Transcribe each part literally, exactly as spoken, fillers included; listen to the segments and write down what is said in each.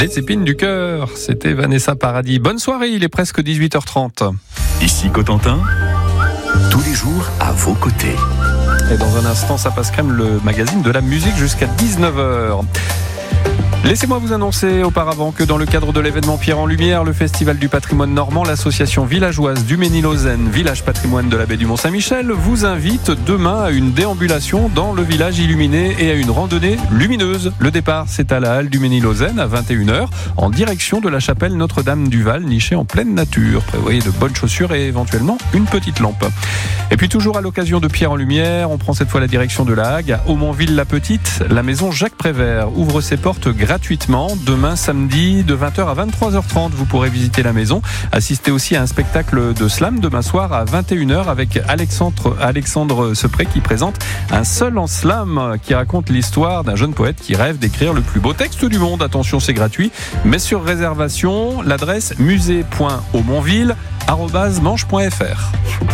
Les épines du cœur, c'était Vanessa Paradis. Bonne soirée, il est presque dix-huit heures trente. Ici Cotentin, tous les jours à vos côtés. Et dans un instant, ça passe crème, le magazine de la musique jusqu'à dix-neuf heures. Laissez-moi vous annoncer auparavant que dans le cadre de l'événement Pierre en Lumière, le Festival du patrimoine normand, l'association villageoise du Ménil-aux-Aisnes, village patrimoine de la baie du Mont-Saint-Michel, vous invite demain à une déambulation dans le village illuminé et à une randonnée lumineuse. Le départ, c'est à la halle du Ménil-aux-Aisnes à vingt et une heures, en direction de la chapelle Notre-Dame-du-Val, nichée en pleine nature. Prévoyez de bonnes chaussures et éventuellement une petite lampe. Et puis toujours à l'occasion de Pierre en Lumière, on prend cette fois la direction de la Hague, à Aumonville-la-Petite. La maison Jacques Prévert ouvre ses portes gratuitement. gratuitement demain samedi de vingt heures à vingt-trois heures trente. Vous pourrez visiter la maison, assister aussi à un spectacle de slam demain soir à vingt et une heures avec Alexandre, Alexandre Sepré qui présente Un seul en slam, qui raconte l'histoire d'un jeune poète qui rêve d'écrire le plus beau texte du monde. Attention, c'est gratuit, mais sur réservation, l'adresse musée point aumonville arobase manche point f r.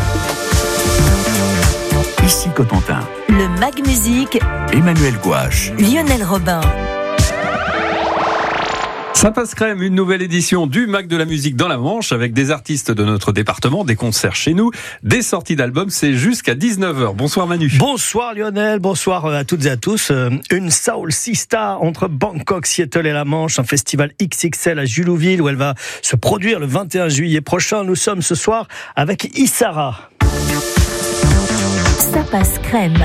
Ici Cotentin. Le Mag Musique. Emmanuel Gouache. Lionel Robin. Ça passe crème, une nouvelle édition du Mag de la musique dans la Manche avec des artistes de notre département, des concerts chez nous, des sorties d'albums, c'est jusqu'à dix-neuf heures. Bonsoir Manu. Bonsoir Lionel, bonsoir à toutes et à tous. Une Soul Sista entre Bangkok, Seattle et la Manche, un festival X X L à Julouville où elle va se produire le vingt et un juillet prochain. Nous sommes ce soir avec Issara. Ça passe crème.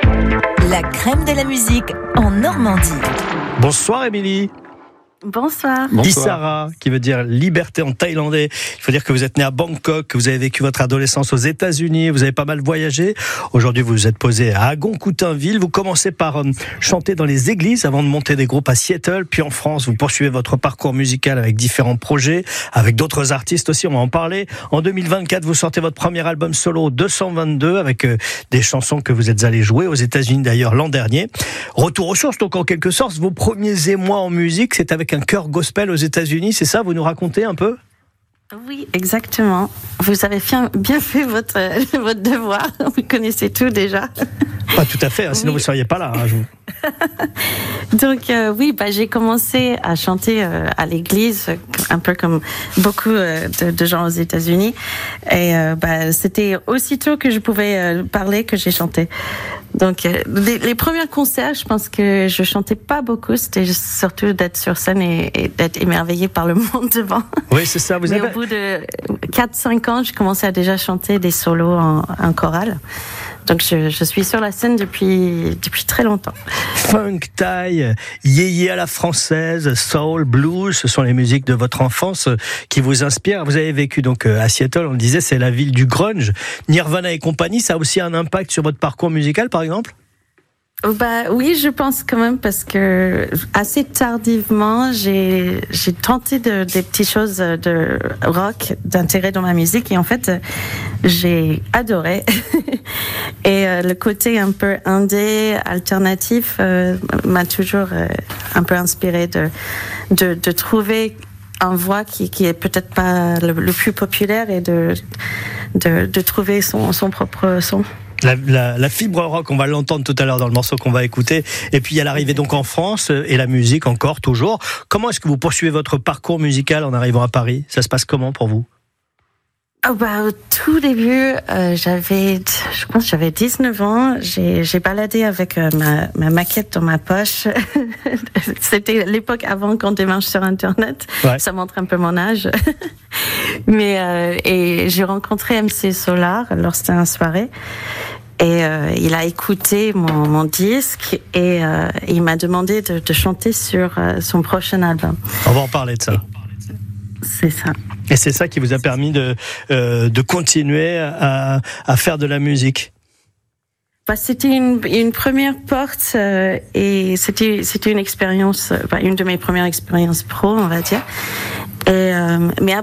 La crème de la musique en Normandie. Bonsoir Émilie. Bonsoir. Bonsoir. Issara, qui veut dire liberté en thaïlandais. Il faut dire que vous êtes né à Bangkok, que vous avez vécu votre adolescence aux États-Unis, vous avez pas mal voyagé. Aujourd'hui, vous vous êtes posé à Agon-Coutainville. Vous commencez par euh, chanter dans les églises avant de monter des groupes à Seattle. Puis en France, vous poursuivez votre parcours musical avec différents projets, avec d'autres artistes aussi, on va en parler. En deux mille vingt-quatre, vous sortez votre premier album solo deux cent vingt-deux avec euh, des chansons que vous êtes allés jouer aux États-Unis d'ailleurs l'an dernier. Retour aux sources, donc en quelque sorte, vos premiers émois en musique, c'est avec un chœur gospel aux États-Unis, c'est ça? Vous nous racontez un peu? Oui, exactement. Vous avez bien fait votre, votre devoir. Vous connaissez tout déjà. Pas tout à fait, hein, sinon oui. Vous ne seriez pas là. Hein, je vous... Donc euh, oui, bah, j'ai commencé à chanter euh, à l'église, un peu comme beaucoup euh, de, de gens aux États-Unis. Et euh, bah, c'était aussitôt que je pouvais euh, parler que j'ai chanté. Donc euh, les, les premiers concerts, je pense que je chantais pas beaucoup. C'était surtout d'être sur scène et, et d'être émerveillée par le monde devant. Oui, c'est ça. Vous Mais avez... au bout de quatre cinq ans, j'ai commencé à déjà chanter des solos en, en chorale. Donc je, je suis sur la scène depuis depuis très longtemps. Funk, thaï, yéyé à la française, soul, blues, ce sont les musiques de votre enfance qui vous inspirent. Vous avez vécu donc à Seattle, on le disait, c'est la ville du grunge. Nirvana et compagnie, ça a aussi un impact sur votre parcours musical, par exemple ? Bah oui, je pense quand même parce que assez tardivement, j'ai j'ai tenté de, des petites choses de rock d'intérêt dans ma musique et en fait, j'ai adoré. Et euh, le côté un peu indé, alternatif, euh, m'a toujours euh, un peu inspiré de de de trouver un voix qui qui est peut-être pas le, le plus populaire et de de de trouver son son propre son. La, la, la fibre rock, on va l'entendre tout à l'heure dans le morceau qu'on va écouter. Et puis il y a l'arrivée donc en France et la musique encore, toujours. Comment est-ce que vous poursuivez votre parcours musical en arrivant à Paris ? Ça se passe comment pour vous ? Oh bah, au tout début, euh, j'avais, je pense que j'avais dix-neuf ans. J'ai, j'ai baladé avec euh, ma, ma maquette dans ma poche. C'était l'époque avant qu'on démarche sur Internet. Ouais. Ça montre un peu mon âge. Mais euh, et j'ai rencontré M C Solar lors c'était une soirée. Et euh, il a écouté mon, mon disque et euh, il m'a demandé de, de chanter sur euh, son prochain album. On va en parler de ça. Et c'est ça. Et c'est ça qui vous a permis de, euh, de continuer à, à faire de la musique. Bah, c'était une, une première porte euh, et c'était, c'était une expérience, bah, une de mes premières expériences pro, on va dire. Et, euh, mais